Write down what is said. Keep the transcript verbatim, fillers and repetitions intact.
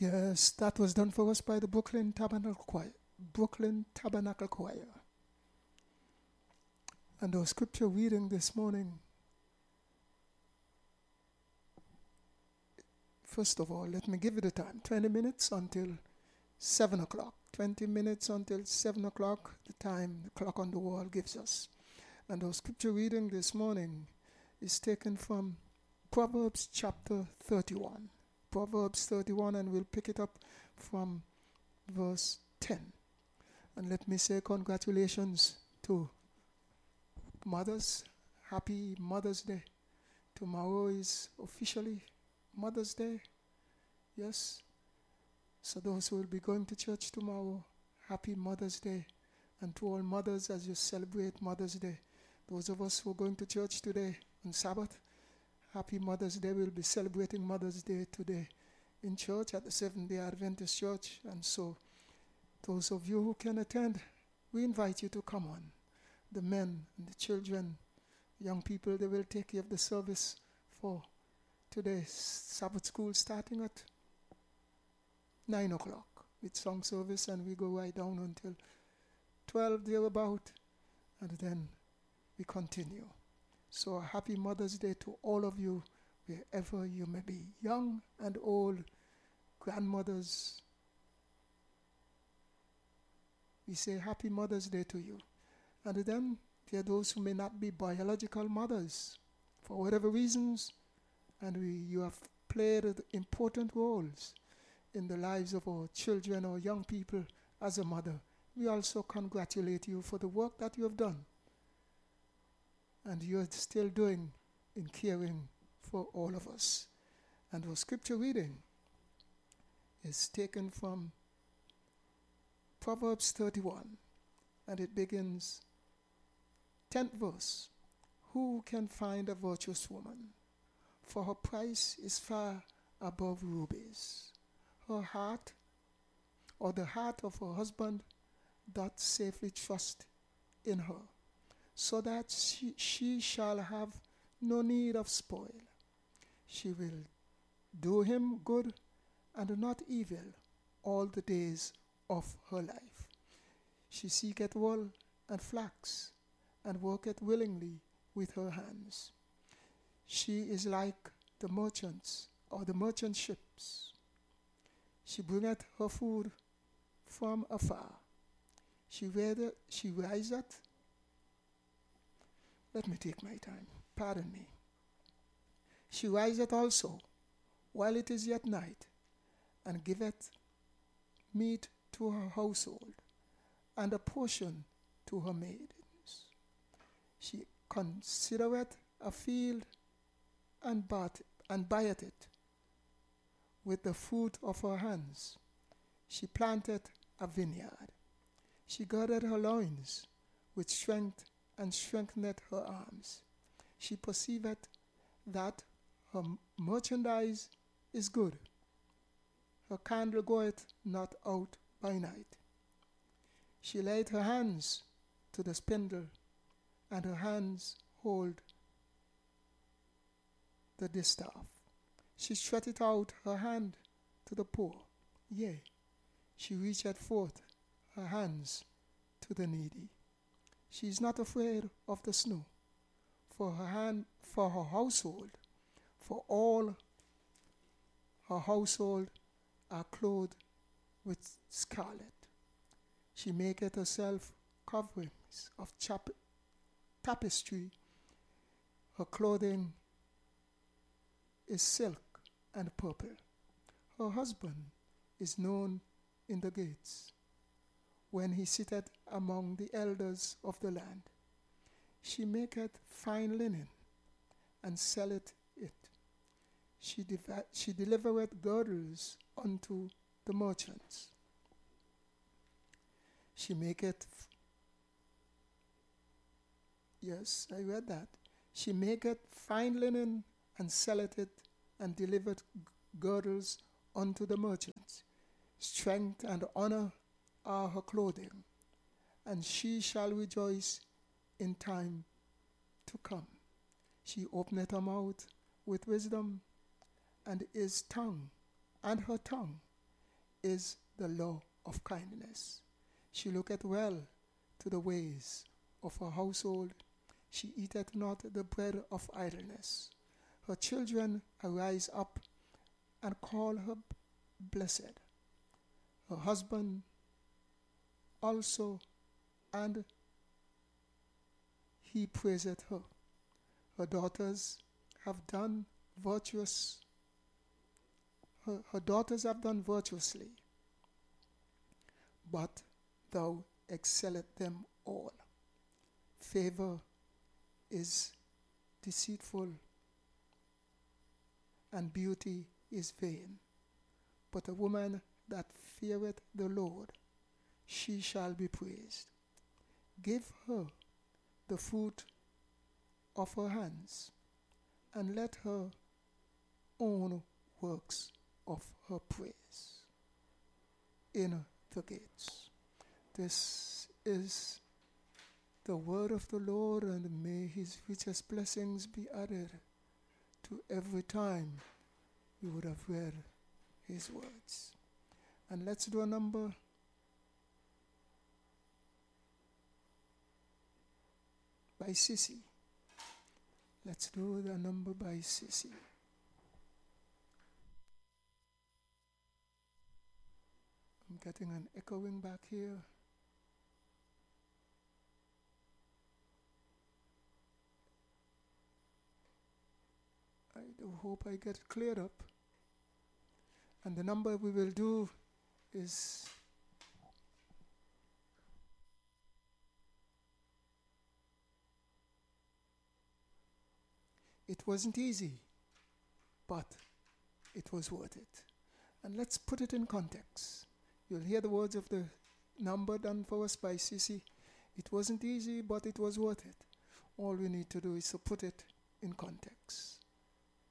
Yes, that was done for us by the Brooklyn Tabernacle Choir. Brooklyn Tabernacle Choir. And our scripture reading this morning, first of all, let me give you the time. twenty minutes until seven o'clock. twenty minutes until seven o'clock, the time the clock on the wall gives us. And our scripture reading this morning is taken from Proverbs chapter thirty-one. Proverbs thirty-one, and we'll pick it up from verse ten. And let me say congratulations to mothers. Happy Mother's Day. Tomorrow is officially Mother's Day. Yes. So those who will be going to church tomorrow, happy Mother's Day. And to all mothers, as you celebrate Mother's Day, those of us who are going to church today on Sabbath, happy Mother's Day. We'll be celebrating Mother's Day today in church at the Seventh-day Adventist Church. And so those of you who can attend, we invite you to come on. The men and the children, young people, they will take care of the service for today's Sabbath school starting at nine o'clock with song service, and we go right down until twelve thereabout, and then we continue. So a happy Mother's Day to all of you, wherever you may be, young and old, grandmothers. We say happy Mother's Day to you. And then there are those who may not be biological mothers for whatever reasons, and we, you have played important roles in the lives of our children or young people as a mother. We also congratulate you for the work that you have done and you're still doing in caring for all of us. And our scripture reading is taken from Proverbs thirty-one, and it begins, tenth verse. Who can find a virtuous woman? For her price is far above rubies. Her heart, or the heart of her husband, doth safely trust in her, so that she, she shall have no need of spoil. She will do him good and not evil all the days of her life. She seeketh wool and flax, and worketh willingly with her hands. She is like the merchants, or the merchant ships. She bringeth her food from afar. She rather, she riseth. Let me take my time. Pardon me. She riseth also while it is yet night, and giveth meat to her household, and a portion to her maidens. She considereth a field, and bought and buyeth it with the fruit of her hands. She planteth a vineyard. She girded her loins with strength, and strengtheneth her arms. She perceiveth that her merchandise is good. Her candle goeth not out by night. She laid her hands to the spindle, and her hands hold the distaff. She stretcheth out her hand to the poor. Yea, she reacheth forth her hands to the needy. She is not afraid of the snow, for her hand, for her household, for all her household are clothed with scarlet. She maketh herself coverings of chap- tapestry. Her clothing is silk and purple. Her husband is known in the gates, when he sitteth among the elders of the land. She maketh fine linen, and selleth it. She, dev- she delivereth girdles unto the merchants. She maketh, f- yes, I read that. She maketh fine linen, and selleth it, and delivereth girdles unto the merchants. Strength and honor are her clothing, and she shall rejoice in time to come. She openeth her mouth with wisdom, and his tongue, and her tongue is the law of kindness. She looketh well to the ways of her household. She eateth not the bread of idleness. Her children arise up and call her blessed. Her husband also, and he praiseth her. Her daughters have done virtuous. Her, her daughters have done virtuously, but thou excelleth them all. Favor is deceitful, and beauty is vain. But a woman that feareth the Lord, she shall be praised. Give her the fruit of her hands, and let her own works of her praise in the gates. This is the word of the Lord, and may his richest blessings be added to every time you would have read his words. And let's do a number by Sissy. Let's do the number by Sissy. I'm getting an echoing back here. I do hope I get it cleared up. And the number we will do is it wasn't easy, but it was worth it. And let's put it in context. You'll hear the words of the number done for us by Sissy. It wasn't easy, but it was worth it. All we need to do is to put it in context.